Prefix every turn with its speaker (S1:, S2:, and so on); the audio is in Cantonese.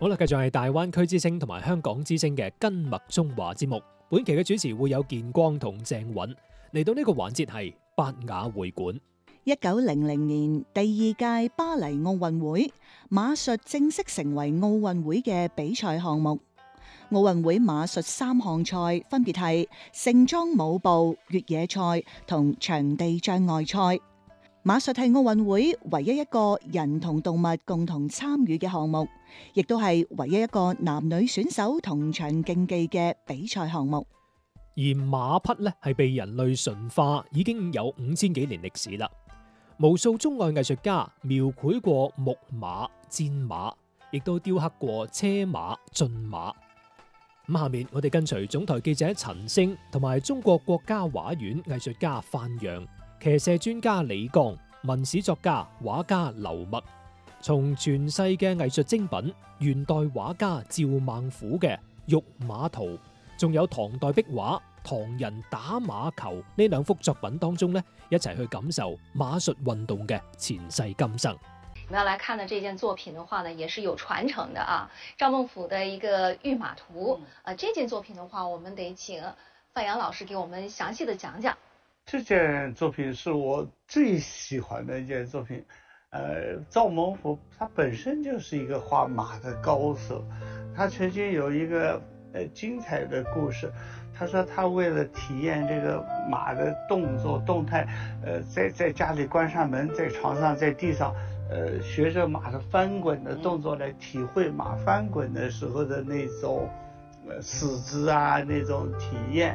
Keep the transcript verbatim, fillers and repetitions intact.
S1: 好啦，繼續係大灣區之聲同埋香港之聲嘅跟脈中華節目。本期嘅主持會有建光同鄭允。嚟到呢個環節係八雅會館。
S2: 一九零零年第二屆巴黎奧運會，馬術正式成為奧運會嘅比賽項目。奧運會馬術三項賽分別係盛裝舞步、越野賽同場地障礙賽。馬術係奧運會唯一一個人同動物共同參與嘅項目，亦都係唯一一個男女選手同場競技嘅比賽項目。
S1: 而馬匹咧係被人類馴化，已經有五千幾年歷史啦。無數中外藝術家描繪過木馬、戰馬，亦都雕刻過車馬、駿馬。咁下面我哋跟隨總台記者陳星同埋中國國家畫院藝術家范陽、騎射專家李剛、文史作家畫家劉墨，從傳世嘅藝術精品元代畫家趙孟頫嘅玉馬圖，仲有唐代壁畫《唐人打馬球》呢兩幅作品當中呢，一齊去感受馬術運動嘅前世今生。
S3: 我們要來看的這件作品的話呢，也是有傳承的啊。趙孟頫的一個玉馬圖，啊，這件作品的話，我們得請范陽老師給我們詳細的講講。
S4: 這件作品是我最喜歡的一件作品。呃，趙孟頫他本身就是一個畫馬的高手，他曾經有一個呃精彩的故事。他說他為了體驗這個馬的動作動態，呃，在在家裏關上門，在床上，在地上。呃，學着馬的翻滾的動作來體會馬翻滾的時候的那種，呃，死姿啊，那種體驗。